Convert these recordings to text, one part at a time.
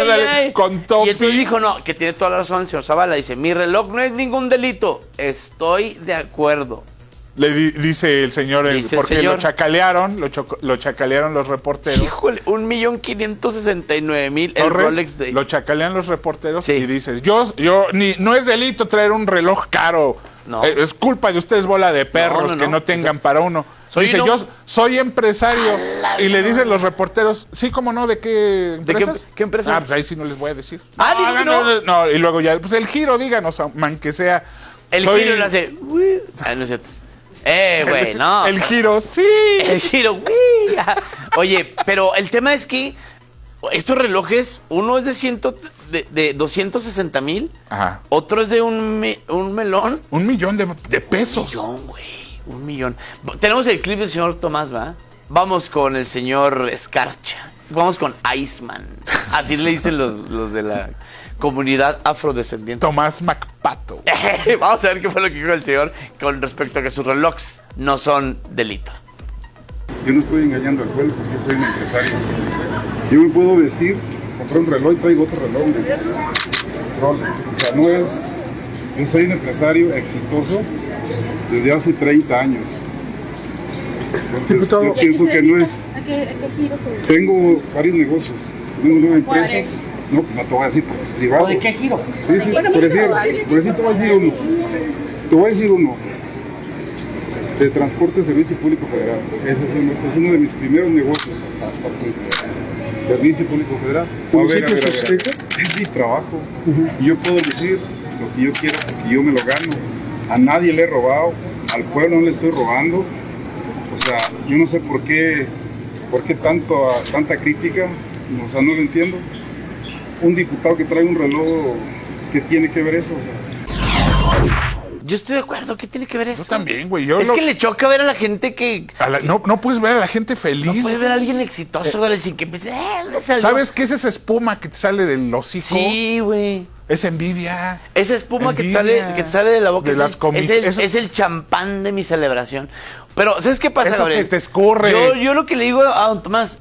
Ándale, con topi. Y entonces dijo, no, que tiene toda la razón el señor Zavala. Dice, mi reloj no es ningún delito. Estoy de acuerdo. Dice el señor, porque lo chacalearon, lo chacalearon los reporteros. Híjole, 1,569,000 el Rolex Day. Lo chacalean los reporteros y dices, no es delito traer un reloj caro. No. Es culpa de ustedes, bola de perros, que no tengan para uno. Dice, yo soy empresario. Y le dicen los reporteros, sí, ¿cómo no? ¿De qué empresas? ¿Qué empresa? Pues ahí sí no les voy a decir. No. Y luego ya, pues el giro, díganos, man, que sea. El giro lo hace. No es cierto. Güey, no. El giro, sí. El giro, güey. Oye, pero el tema es que estos relojes, uno es de 260,000. Ajá. Otro es de un melón. 1,000,000 de pesos. 1,000,000, güey. 1,000,000. Tenemos el clip del señor Tomás, ¿va? Vamos con el señor Escarcha. Vamos con Iceman. Así le dicen los de la comunidad afrodescendiente. Tomás MacPato. Vamos a ver qué fue lo que dijo el señor con respecto a que sus relojes no son delito. Yo no estoy engañando al pueblo porque yo soy un empresario. Yo me puedo vestir, comprar un reloj y traigo otro reloj. O sea, no es... Yo soy un empresario exitoso desde hace 30 años. Entonces, yo pienso que no es... ¿A qué giro se...? Tengo varios negocios. Tengo 9 empresas. No te voy a decir porque es privado. ¿O de qué giro? Sí, por decir te voy a decir uno. Te voy a decir uno. De Transporte Servicio Público Federal. Ese es uno de mis primeros negocios. Servicio Público Federal. A ver. Es mi trabajo. Y yo puedo decir lo que yo quiero porque yo me lo gano. A nadie le he robado. Al pueblo no le estoy robando. O sea, yo no sé por qué tanta crítica. O sea, no lo entiendo. Un diputado que trae un reloj, ¿qué tiene que ver eso? O sea, yo estoy de acuerdo, ¿qué tiene que ver eso? Yo también, güey. Es que le choca ver a la gente que... No puedes ver a la gente feliz. No puedes ver a alguien exitoso, sin que... ¿Sabes qué es esa espuma que te sale del hocico? Sí, güey. Es envidia. Esa espuma que te sale de la boca. Es el champán de mi celebración. Pero, ¿sabes qué pasa, eso Gabriel? Que te escurre. Yo lo que le digo a don Tomás,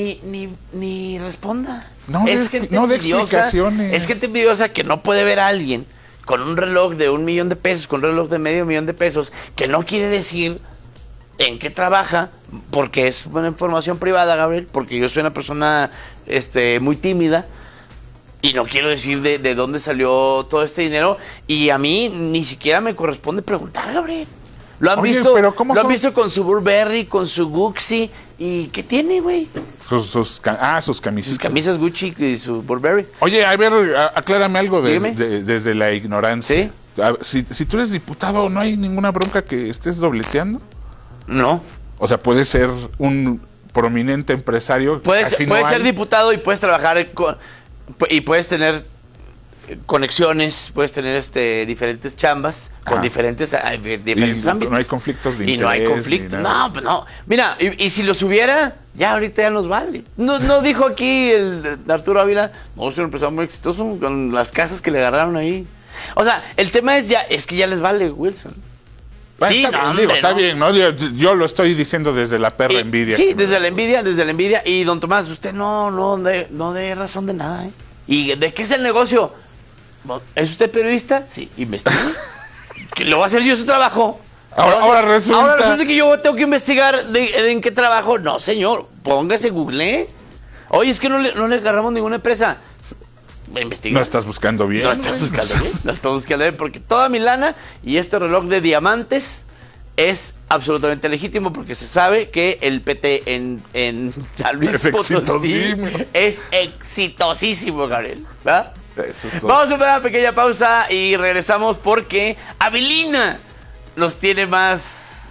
ni responda. No de explicaciones. Es gente envidiosa que no puede ver a alguien con un reloj de 1,000,000 de pesos, con un reloj de $500,000 de pesos, que no quiere decir en qué trabaja, porque es una información privada, Gabriel, porque yo soy una persona muy tímida y no quiero decir de dónde salió todo este dinero, y a mí ni siquiera me corresponde preguntar, Gabriel. Lo han visto con su Burberry, con su Gucci, ¿y qué tiene, güey? Sus camisas. Sus camisas Gucci y su Burberry. Oye, a ver, aclárame algo desde la ignorancia. ¿Sí? Si tú eres diputado, ¿no hay ninguna bronca que estés dobleteando? No. O sea, puedes ser un prominente empresario. Puedes ser diputado y puedes trabajar y puedes tener conexiones, puedes tener diferentes chambas con diferentes ámbitos. No hay conflictos de interés. Y no hay conflictos. No, pues no. Mira, y si los hubiera, ya ahorita ya nos vale. No dijo aquí el Arturo Ávila, no, es un empresario muy exitoso con las casas que le agarraron ahí. O sea, el tema es que ya les vale, Wilson. Bueno, sí, está bien, ¿no? Yo lo estoy diciendo desde la perra envidia. Sí, desde la envidia. Y don Tomás, usted no dé razón de nada, ¿eh? ¿Y de qué es el negocio? ¿Es usted periodista? Sí, investiga. ¿Que lo va a hacer yo su trabajo? Ahora resulta que yo tengo que investigar en qué trabajo. No, señor, póngase Google. Oye, es que no le agarramos ninguna empresa. Investiga. No estás buscando bien. No estás buscando bien porque toda mi lana y este reloj de diamantes es absolutamente legítimo porque se sabe que el PT en San Luis Potosí es exitosísimo, Gabriel. ¿Verdad? Vamos a una pequeña pausa y regresamos porque Avelina nos tiene más.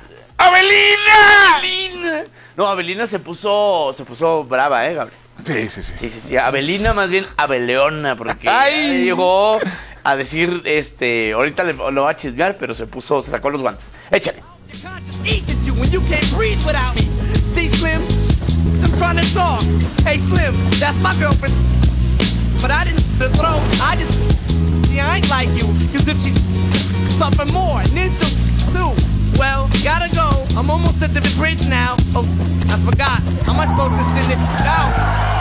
¡Avelina! No, Avelina se puso brava, Gabriel. Sí. Avelina más bien Abeleona, porque llegó a decir, ahorita lo va a chismear, pero se sacó los guantes. Échale. But I didn't throw, I ain't like you, cause if she's something more, and then she'll too. Well, gotta go, I'm almost at the bridge now. Oh, I forgot, how am I supposed to send it out?